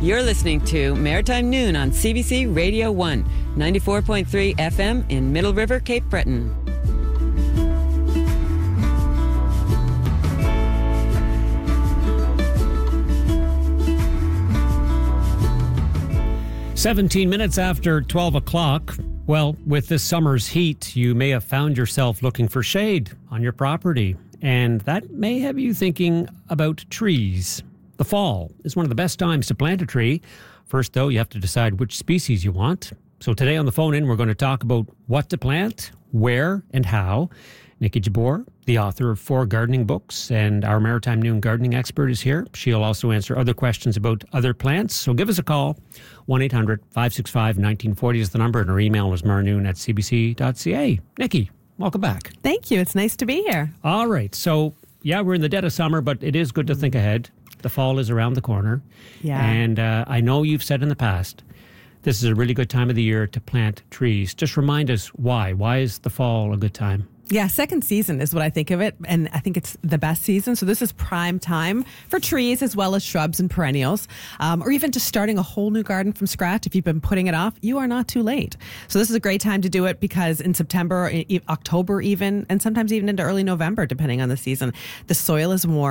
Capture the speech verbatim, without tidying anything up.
You're listening to Maritime Noon on C B C Radio one, ninety-four point three F M in Middle River, Cape Breton. seventeen minutes after twelve o'clock. Well, with this summer's heat, you may have found yourself looking for shade on your property, and that may have you thinking about trees. The fall is one of the best times to plant a tree. First, though, you have to decide which species you want. So today on the phone in, we're going to talk about what to plant, where, and how. Nikki Jabbour, the author of four gardening books, and our Maritime Noon gardening expert is here. She'll also answer other questions about other plants. So give us a call. one eight hundred five six five one nine four zero is the number, and our email is marnoon at c b c dot c a. Nikki, welcome back. Thank you. It's nice to be here. All right. So, yeah, we're in the dead of summer, but it is good to think ahead. The fall is around the corner. Yeah. And uh, I know you've said in the past, this is a really good time of the year to plant trees. Just remind us why. Why is the fall a good time? Yeah, second season is what I think of it, and I think it's the best season. So this is prime time for trees as well as shrubs and perennials, um, or even just starting a whole new garden from scratch. If you've been putting it off, you are not too late. So this is a great time to do it because in September, October even, and sometimes even into early November, depending on the season, the soil is warm.